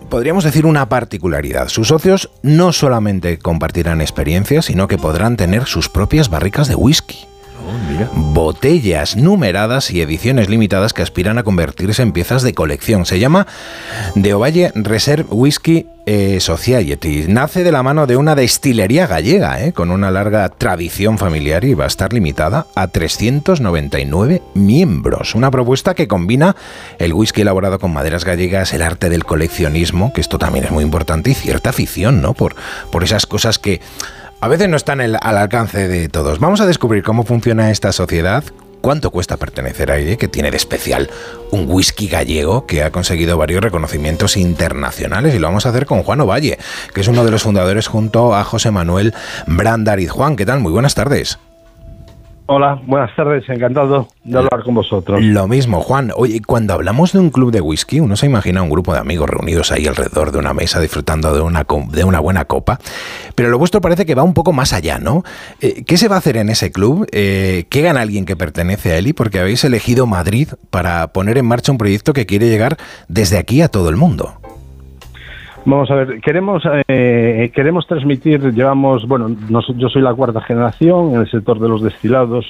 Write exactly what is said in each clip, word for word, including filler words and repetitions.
podríamos decir, una particularidad. Sus socios no solamente compartirán experiencias, sino que podrán tener sus propias barricas de whisky. Oh, mira. Botellas numeradas y ediciones limitadas que aspiran a convertirse en piezas de colección. Se llama De Ovalle Reserve Whisky eh, Society. Nace de la mano de una destilería gallega, eh, con una larga tradición familiar, y va a estar limitada a trescientos noventa y nueve miembros. Una propuesta que combina el whisky elaborado con maderas gallegas, el arte del coleccionismo, que esto también es muy importante, y cierta afición, ¿no? Por, por esas cosas que a veces no están el, al alcance de todos. Vamos a descubrir cómo funciona esta sociedad, cuánto cuesta pertenecer a ella, que tiene de especial un whisky gallego que ha conseguido varios reconocimientos internacionales, y lo vamos a hacer con Juan Ovalle, que es uno de los fundadores junto a José Manuel Brandariz. Juan, ¿qué tal? Muy buenas tardes. Hola, buenas tardes, encantado de hablar con vosotros. Lo mismo, Juan. Oye, cuando hablamos de un club de whisky, uno se imagina un grupo de amigos reunidos ahí alrededor de una mesa disfrutando de una, de una buena copa, pero lo vuestro parece que va un poco más allá, ¿no? Eh, ¿Qué se va a hacer en ese club? Eh, ¿Qué gana alguien que pertenece a él? Y porque habéis elegido Madrid para poner en marcha un proyecto que quiere llegar desde aquí a todo el mundo. Vamos a ver, queremos eh, queremos transmitir, llevamos, bueno, nos, yo soy la cuarta generación en el sector de los destilados.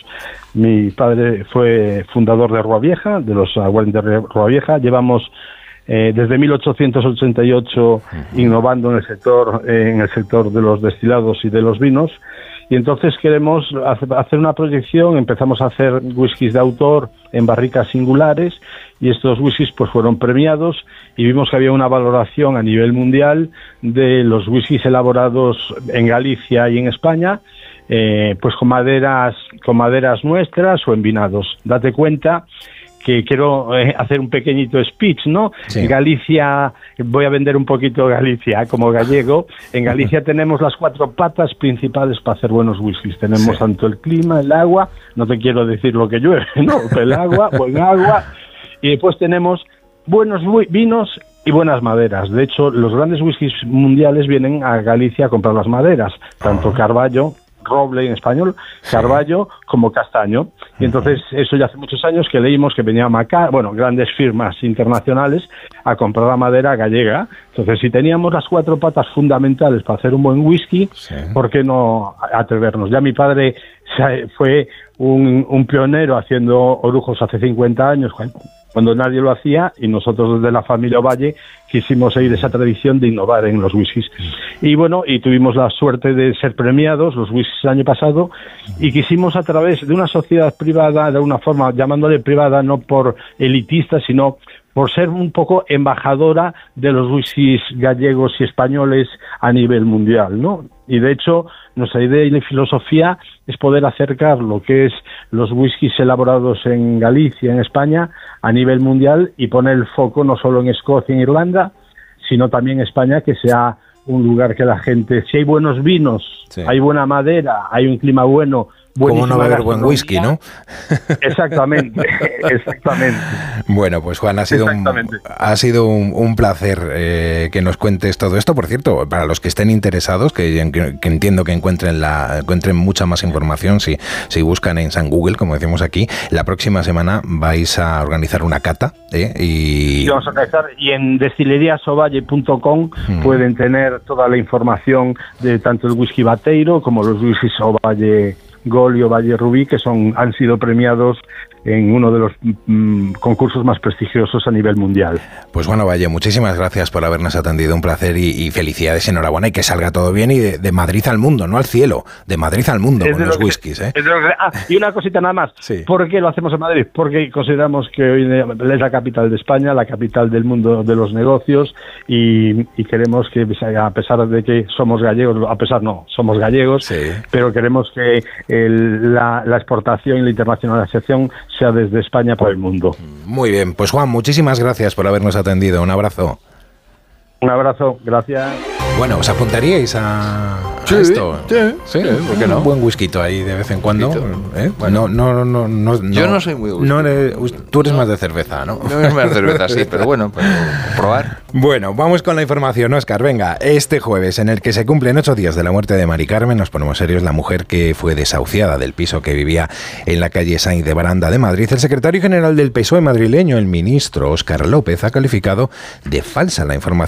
Mi padre fue fundador de Rua Vieja, de los aguardientes de Rua Vieja. Llevamos eh, desde mil ochocientos ochenta y ocho innovando en el sector eh, en el sector de los destilados y de los vinos. Y entonces queremos hacer una proyección. Empezamos a hacer whiskies de autor en barricas singulares, y estos whiskies pues fueron premiados, y vimos que había una valoración a nivel mundial de los whiskies elaborados en Galicia y en España, eh, pues con maderas, con maderas nuestras o envinados. Date cuenta que quiero eh, hacer un pequeñito speech, ¿no? Sí. En Galicia, voy a vender un poquito Galicia como gallego. En Galicia tenemos las cuatro patas principales para hacer buenos whiskies. Tenemos sí. tanto el clima, el agua, no te quiero decir lo que llueve, ¿no? El agua, buen agua, y después tenemos buenos vinos y buenas maderas. De hecho, los grandes whiskies mundiales vienen a Galicia a comprar las maderas, tanto Carballo, roble en español, Carballo, como castaño. Y entonces eso ya hace muchos años que leímos que venía Macar, bueno, grandes firmas internacionales a comprar la madera gallega. Entonces, si teníamos las cuatro patas fundamentales para hacer un buen whisky, sí. ¿por qué no atrevernos? Ya mi padre fue un, un pionero haciendo orujos hace cincuenta años, cuando nadie lo hacía, y nosotros desde la familia Ovalle quisimos seguir esa tradición de innovar en los whiskies. Y bueno, y tuvimos la suerte de ser premiados los whiskies el año pasado, y quisimos, a través de una sociedad privada, de una forma llamándole privada, no por elitista, sino por ser un poco embajadora de los whiskies gallegos y españoles a nivel mundial, ¿no? Y de hecho, nuestra idea y filosofía es poder acercar lo que es los whiskies elaborados en Galicia, en España, a nivel mundial, y poner el foco no solo en Escocia y en Irlanda, sino también en España, que sea un lugar que la gente, si hay buenos vinos, sí. hay buena madera, hay un clima bueno, ¿cómo no va a haber buen whisky, no? Exactamente, exactamente. Bueno, pues Juan, ha sido un, ha sido un, un placer eh, que nos cuentes todo esto. Por cierto, para los que estén interesados, que, que entiendo que encuentren la encuentren mucha más información si, si buscan en San Google, como decimos aquí, la próxima semana vais a organizar una cata. ¿eh? Y... Sí, vamos a organizar, y en destilerías ovalle punto com hmm. pueden tener toda la información de tanto el whisky bateiro como los whiskies Ovalle Gol y Ovalle Rubí, que son han sido premiados en uno de los mm, concursos más prestigiosos a nivel mundial. Pues bueno, Ovalle, muchísimas gracias por habernos atendido, un placer, y, y felicidades, enhorabuena, y que salga todo bien, y de, de Madrid al mundo, no al cielo, de Madrid al mundo es con los whiskies. ¿eh? Que, ah, y una cosita nada más, sí. ¿por qué lo hacemos en Madrid? Porque consideramos que hoy es la capital de España, la capital del mundo de los negocios, y, y queremos que, a pesar de que somos gallegos, a pesar no, somos gallegos, sí. pero queremos que el, la, la exportación y la internacionalización sea desde España para el mundo. Muy bien, pues Juan, muchísimas gracias por habernos atendido. Un abrazo. Un abrazo, gracias. Bueno, ¿os apuntaríais a, sí, a esto? Sí, sí, sí, ¿por qué no? Un buen whisky ahí de vez en cuando. ¿Eh? Bueno, no, no, no, no, yo no soy muy whisky. No eres, tú eres no. más de cerveza, ¿no? Yo eres más de cerveza, sí, pero bueno, pues, probar. Bueno, vamos con la información, Óscar. Venga, este jueves, en el que se cumplen ocho días de la muerte de Mari Carmen, nos ponemos serios. La mujer que fue desahuciada del piso que vivía en la calle Sainz de Baranda de Madrid. El secretario general del P S O E madrileño, el ministro Óscar López, ha calificado de falsa la información